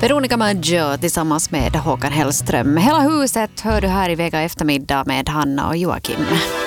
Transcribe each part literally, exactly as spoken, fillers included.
Veronica Maggio tillsammans med Håkan Hellström. Hela huset hör du här i Vega eftermiddag med Hanna och Joakim.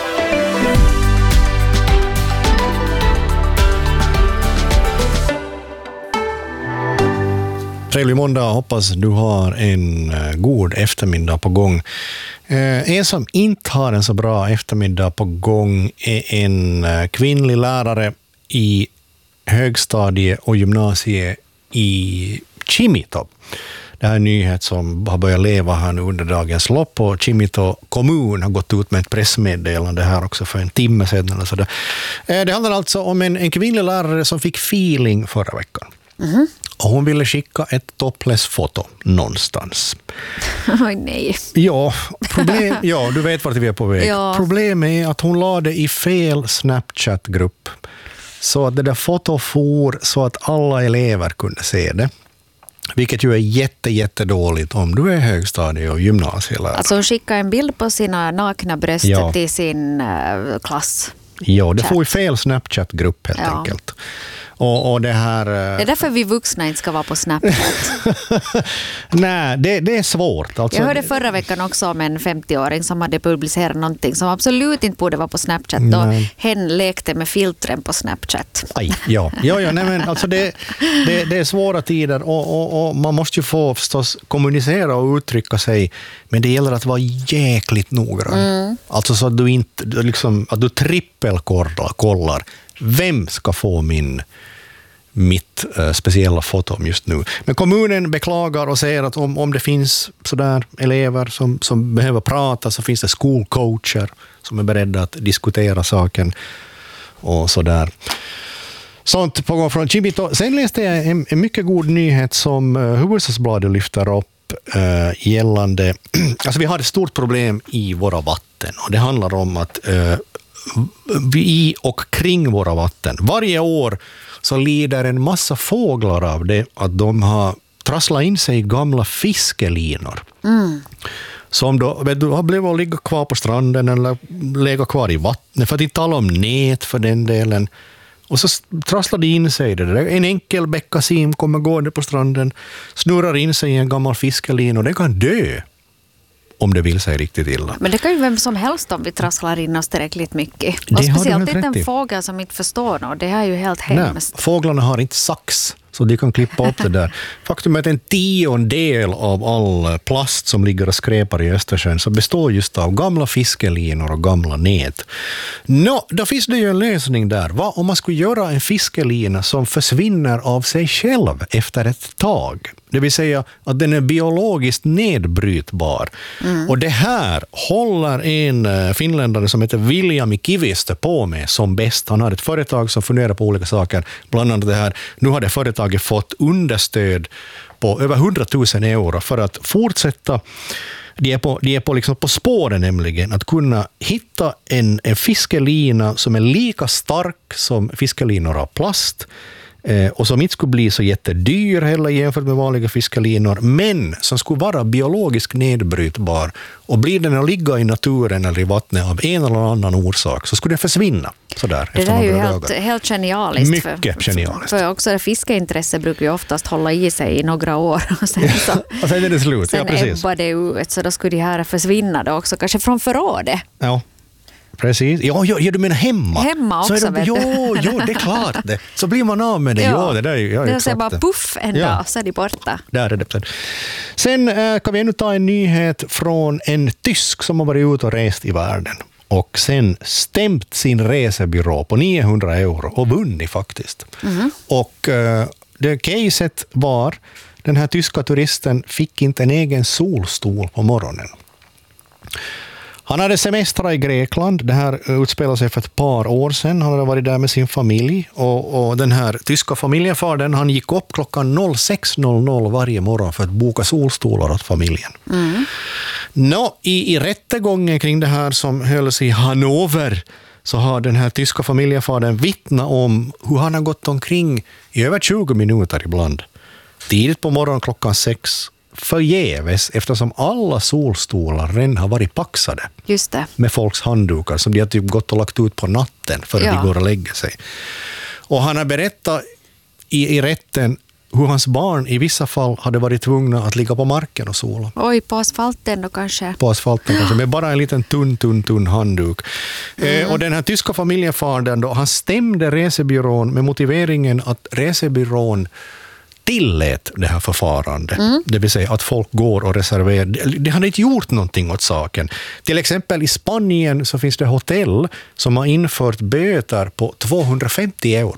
Trevlig måndag, hoppas du har en god eftermiddag på gång. En som inte har en så bra eftermiddag på gång är en kvinnlig lärare i högstadie och gymnasie i Kimito. Det här är en nyhet som har börjat leva här nu under dagens lopp, och Kimito kommun har gått ut med ett pressmeddelande här också för en timme sedan. Eller så där. Det handlar alltså om en, en kvinnlig lärare som fick feeling förra veckan. Mm-hmm. Och hon ville skicka ett topless-foto någonstans. Oj, nej. Ja, problem, ja, du vet vart vi är på väg. Ja. Problemet är att hon la det i fel Snapchat-grupp. Så att det där fotot for så att alla elever kunde se det. Vilket ju är jätte, jätte dåligt om du är högstadie- och gymnasielärare. Alltså hon skickade en bild på sina nakna bröst Ja. till sin uh, klass. Ja, det Chat. får i fel Snapchat-grupp helt Ja. enkelt. Och, och det här... Det är därför vi vuxna inte ska vara på Snapchat. Nej, det, det är svårt. Alltså, Jag hörde förra veckan också om en femtioåring som hade publicerat någonting som absolut inte borde vara på Snapchat. Då hen lekte med filtren på Snapchat. Aj, ja, ja, ja nej, men alltså det, det, det är svåra tider och, och, och man måste ju få förstås kommunicera och uttrycka sig, men det gäller att vara jäkligt noggrann. Mm. Alltså så att du inte liksom, att du trippelkollar vem ska få min mitt uh, speciella foto just nu. Men kommunen beklagar och säger att om, om det finns sådär elever som, som behöver prata, så finns det skolcoacher som är beredda att diskutera saken och sådär. Sånt på gång från Kimito. Sen läste jag en, en mycket god nyhet som uh, Hufvudstadsbladet lyfter upp uh, gällande, alltså vi har ett stort problem i våra vatten, och det handlar om att uh, i och kring våra vatten. Varje år så lider en massa fåglar av det, att de har trasslat in sig i gamla fiskelinor. Mm. Som då, vet du, har blivit att ligga kvar på stranden eller lägga kvar i vattnet, för att inte tala om nät för den delen. Och så trasslar det in sig det där. En enkel bäckasim kommer gående på stranden, snurrar in sig i en gammal fiskelin och den kan dö om det vill sig riktigt illa. Men det kan ju vem som helst om vi trasslar in oss tillräckligt mycket. Och speciellt inte en fågel som inte förstår något. Det här är ju helt hemskt. Nej, fåglarna har inte sax, så de kan klippa upp det där. Faktum är att en tiondel av all plast som ligger och skräpar i Östersjön så består just av gamla fiskelinor och gamla nät. Nå, då finns det ju en lösning där. Vad om man skulle göra en fiskelina som försvinner av sig själv efter ett tag? Det vill säga att den är biologiskt nedbrytbar. Mm. Och det här håller en finländare som heter Viljami Kivistö på med som bäst. Han har ett företag som funderar på olika saker. Bland annat det här. Nu har det företaget fått understöd på över hundratusen euro för att fortsätta. De är på, de är på, liksom på spåren nämligen. Att kunna hitta en, en fiskelina som är lika stark som fiskelinor av plast. Eh, och som inte skulle bli så jättedyr heller jämfört med vanliga fiskelinor, men som skulle vara biologiskt nedbrytbar, och blir den att ligga i naturen eller i vattnet av en eller annan orsak så skulle den försvinna. Sådär, det där är ju helt, helt genialiskt. Mycket för, genialiskt. För också det fiskeintresse brukar ju oftast hålla i sig i några år. Och sen, så, och sen är det slut. Sen ja, precis. ebbar det ut, så då skulle de här försvinna då också, kanske från förrådet. Ja. Precis. Ja, ja, du menar hemma. Hemma också, så är det, vet jo, du. jo, det är klart det. Så blir man av med det. Ja, ja det där ja, det är bara puff en ja. dag, så är de borta. Där är det. Sen äh, kan vi ännu ta en nyhet från en tysk som har varit ute och rest i världen. Och sen stämt sin resebyrå på niohundra euro och vunnit faktiskt. Mm. Och äh, det caset var, den här tyska turisten fick inte en egen solstol på morgonen. Han hade semestrat i Grekland. Det här utspelade sig för ett par år sedan. Han hade varit där med sin familj. Och, och den här tyska familjefadern, han gick upp klockan sex noll noll varje morgon för att boka solstolar åt familjen. Mm. Nå, i, i rättegången kring det här som hölls i Hannover, så har den här tyska familjefadern vittnat om hur han har gått omkring i över tjugo minuter ibland. Tidigt på morgonen klockan sex. Förgäves, eftersom alla solstolar redan har varit paxade. Just det. Med folks handdukar som de har typ gått och lagt ut på natten för att ja. de går och lägger sig. Och han har berättat i, i rätten hur hans barn i vissa fall hade varit tvungna att ligga på marken och sola. Oj, på asfalten då kanske. På asfalten kanske, med bara en liten tunn, tunn, tunn handduk. Mm. Eh, och den här tyska familjefadern då, han stämde resebyrån med motiveringen att resebyrån tillät det här förfarandet. Mm. Det vill säga att folk går och reserverar. Det hade inte gjort någonting åt saken. Till exempel i Spanien så finns det hotell som har infört böter på tvåhundrafemtio euro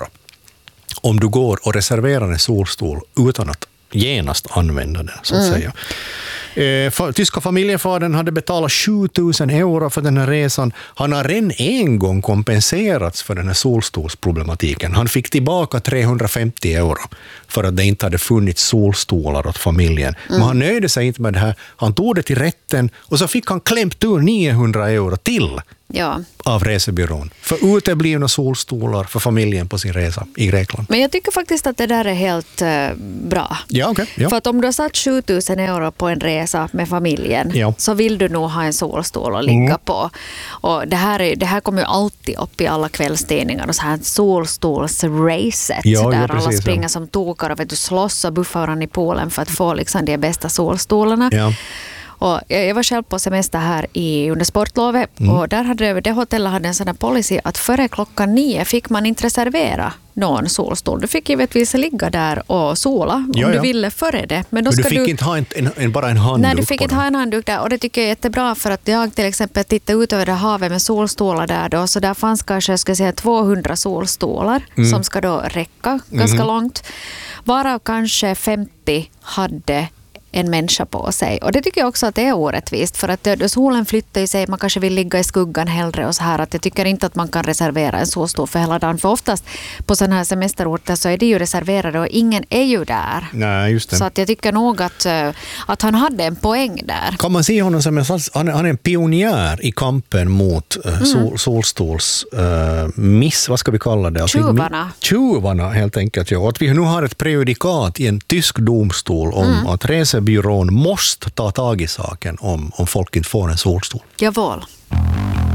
om du går och reserverar en solstol utan att genast använda den, så att mm. säga. Eh, för, tyska familjefadern hade betalat sjutusen euro för den här resan. Han har redan en gång kompenserats för den här solstolsproblematiken. Han fick tillbaka trehundrafemtio euro för att det inte hade funnits solstolar åt familjen. Mm. Men han nöjde sig inte med det här. Han tog det till rätten och så fick han klämt ur niohundra euro till. Ja. Av resebyrån. För uteblivna solstolar för familjen på sin resa i Grekland. Men jag tycker faktiskt att det där är helt uh, bra. Ja, okay, ja. För att om du har satt sjutusen euro på en resa med familjen ja. så vill du nog ha en solstol att ligga mm. på. Och det här, är, det här kommer ju alltid upp i alla kvällstidningar och så här solstolsracet ja, där ja, alla precis, springer ja. som tokar och vet du, slåss och buffar varandra i poolen för att få liksom de bästa solstolarna. Ja. Och jag var själv på semester här i, under sportlovet mm. och där hade det hotellet hade en sån här policy att före klockan nio fick man inte reservera någon solstol. Du fick givetvis ligga där och sola om ja, ja. du ville före det. Men, då Men ska du fick du, inte ha en, en, bara en handduk. Nej, du fick inte ha en handduk där och det tycker jag är jättebra för att jag till exempel tittade ut över det havet med solstolar där då, så där fanns kanske jag ska säga tvåhundra solstolar mm. som ska då räcka ganska mm. långt. Varav kanske femtio hade en människa på sig. Och det tycker jag också att det är orättvist för att det, solen flyttar i sig, man kanske vill ligga i skuggan hellre och så här, att jag tycker inte att man kan reservera en så stor för hela dagen, för oftast på sådana här semesterorter så är det ju reserverade och ingen är ju där. Nej, just det. Så att jag tycker nog att, att han hade en poäng där. Kan man se honom som en, han är en pionjär i kampen mot uh, sol, mm. solstols uh, miss, vad ska vi kalla det? Alltså, tjuvarna. Tjuvarna helt enkelt. Ja. Och att vi nu har ett prejudikat i en tysk domstol om mm. att resa byrån måste ta tag i saken om, om folk inte får en solstol. Jawohl.